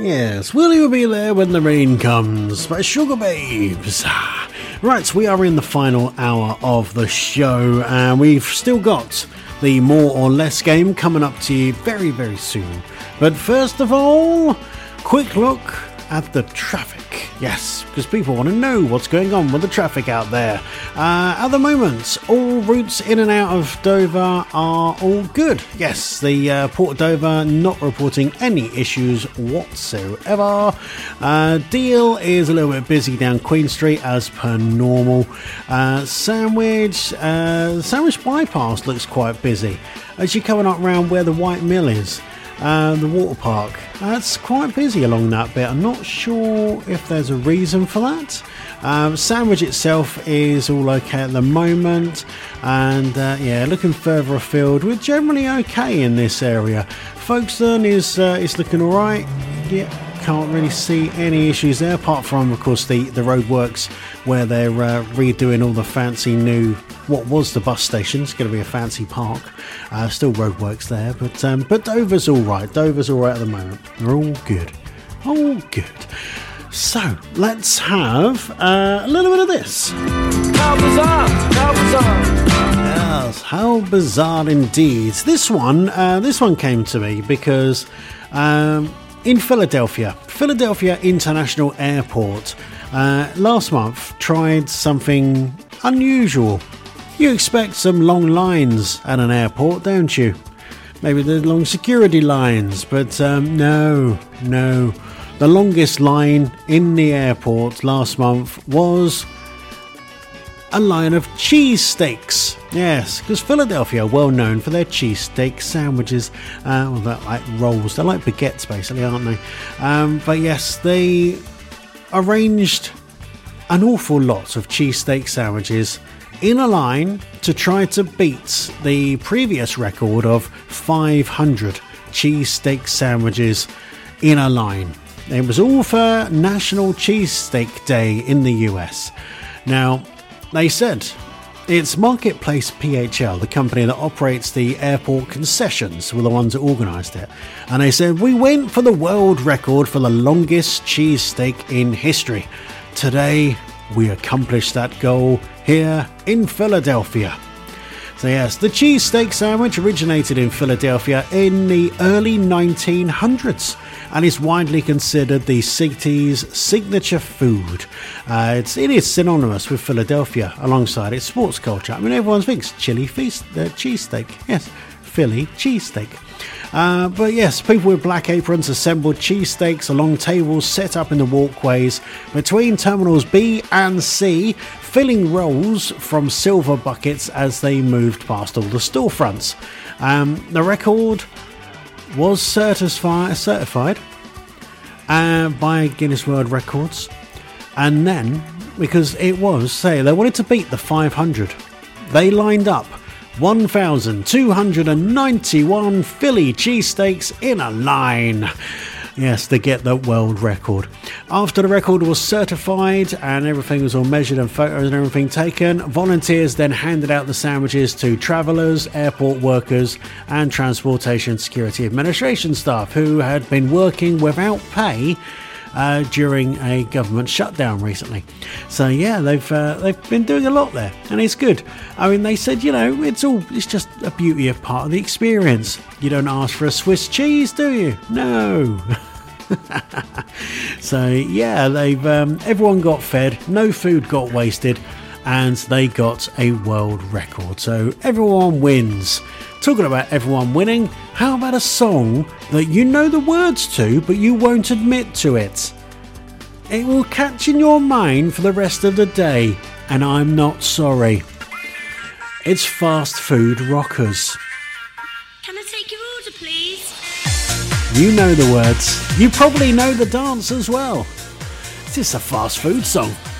Yes, will you be there when the rain comes by Sugar Babes? Right, we are in the final hour of the show, and we've still got the More or Less game coming up to you very, very soon. But first of all, quick look at the traffic. Yes, because people want to know what's going on with the traffic out there. At the moment, all routes in and out of Dover are all good. Yes, the Port of Dover not reporting any issues whatsoever. Deal is a little bit busy down Queen Street as per normal. Sandwich Bypass looks quite busy as you're coming up around where the White Mill is. The water park, that's quite busy along that bit. I'm not sure if there's a reason for that. Sandwich itself is all okay at the moment, and looking further afield, we're generally okay in this area. Folkestone is looking alright. Yeah, can't really see any issues there, apart from, of course, the roadworks where they're redoing all the fancy new, what was the bus station. It's going to be a fancy park. Still roadworks there, but Dover's all right. Dover's all right at the moment. They're all good. All good. So, let's have a little bit of this. How bizarre! How bizarre! Yes, how bizarre indeed. This one came to me because in Philadelphia International Airport last month tried something unusual. You expect some long lines at an airport, don't you? Maybe the long security lines, but no. The longest line in the airport last month was a line of cheesesteaks. Yes, because Philadelphia are well known for their cheesesteak sandwiches. They're like rolls. They're like baguettes, basically, aren't they? But yes, they arranged an awful lot of cheesesteak sandwiches in a line to try to beat the previous record of 500 cheesesteak sandwiches in a line. It was all for National Cheesesteak Day in the US. Now, they said it's Marketplace PHL, the company that operates the airport concessions, were the ones that organised it. And they said, we went for the world record for the longest cheesesteak in history. Today, we accomplished that goal here in Philadelphia. So yes, the cheesesteak sandwich originated in Philadelphia in the early 1900s and is widely considered the city's signature food. It is synonymous with Philadelphia alongside its sports culture. I mean, everyone thinks chili cheesesteak. Yes, Philly cheesesteak. But yes, people with black aprons assembled cheesesteaks along tables set up in the walkways between terminals B and C, filling rolls from silver buckets as they moved past all the storefronts. The record was certified by Guinness World Records, and then, because it was, they wanted to beat the 500, they lined up 1,291 Philly cheesesteaks in a line. Yes, to get the world record. After the record was certified and everything was all measured and photos and everything taken, volunteers then handed out the sandwiches to travellers, airport workers and Transportation Security Administration staff who had been working without pay during a government shutdown recently. So yeah, they've been doing a lot there, and it's good. I mean, they said, it's just a beauty of part of the experience. You don't ask for a Swiss cheese, do you? No. So yeah, they've everyone got fed, no food got wasted, and they got a world record. So everyone wins. Talking about everyone winning, how about a song that you know the words to, but you won't admit to it? It will catch in your mind for the rest of the day, and I'm not sorry. It's Fast Food Rockers. Can I take your order, please? You know the words. You probably know the dance as well. Is this a fast food song?